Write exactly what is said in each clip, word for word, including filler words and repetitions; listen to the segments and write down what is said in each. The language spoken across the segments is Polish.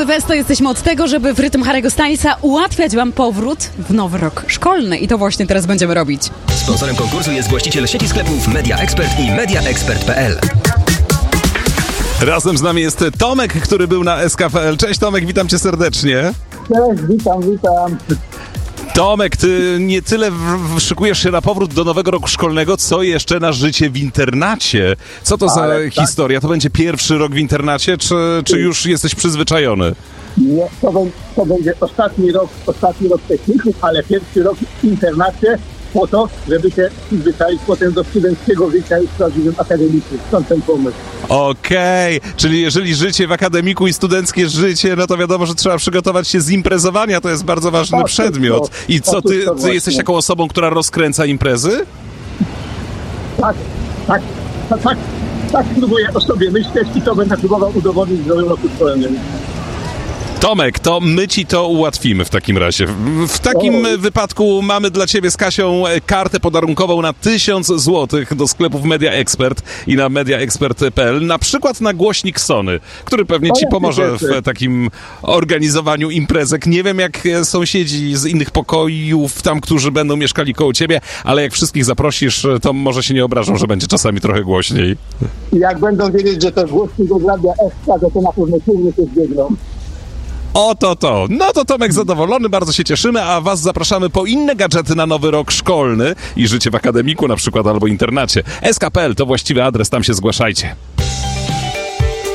my w Esto jesteśmy od tego, żeby w rytm Harry'ego Stylesa ułatwiać wam powrót w nowy rok szkolny. I to właśnie teraz będziemy robić. Sponsorem konkursu jest właściciel sieci sklepów Media Expert i media expert kropka p l. Razem z nami jest Tomek, który był na S K P L. Cześć Tomek, witam cię serdecznie. Cześć, witam, witam. Tomek, ty nie tyle w- w- szykujesz się na powrót do nowego roku szkolnego, co jeszcze na życie w internacie. Co to za Ale tak. historia? To będzie pierwszy rok w internacie, czy, czy już jesteś przyzwyczajony? Nie, to, be- to będzie ostatni rok, ostatni rok techników, ale pierwszy rok w internacie po to, żeby się przyzwyczaić potem do studenckiego życia już w prawdziwym akademiku. Stąd ten pomysł. Okej, czyli jeżeli życie w akademiku i studenckie życie, no to wiadomo, że trzeba przygotować się z imprezowania, to jest bardzo ważny Otóż to, przedmiot. I co, otóż ty, to ty właśnie. jesteś taką osobą, która rozkręca imprezy? Tak, tak, tak, tak, tak próbuję o sobie myśleć i to będę próbował udowodnić w nowym roku szkolnym. Tomek, to my ci to ułatwimy w takim razie. W, w takim O. wypadku mamy dla ciebie z Kasią kartę podarunkową na tysiąc złotych do sklepów Media Expert i na media expert kropka p l, na przykład na głośnik Sony, który pewnie O, ci jakie pomoże rzeczy. w takim organizowaniu imprezek. Nie wiem, jak sąsiedzi z innych pokojów, tam, którzy będą mieszkali koło ciebie, ale jak wszystkich zaprosisz, to może się nie obrażą, że będzie czasami trochę głośniej. I jak będą wiedzieć, że to głośnik od Radia Ekstra, to to na pewno silnie się zbiegną. Oto to. No to Tomek zadowolony, bardzo się cieszymy, a was zapraszamy po inne gadżety na nowy rok szkolny i życie w akademiku na przykład albo internacie. S K P L to właściwy adres, tam się zgłaszajcie.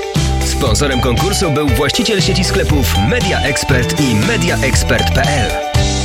Sponsorem konkursu był właściciel sieci sklepów Media Expert i media expert kropka p l.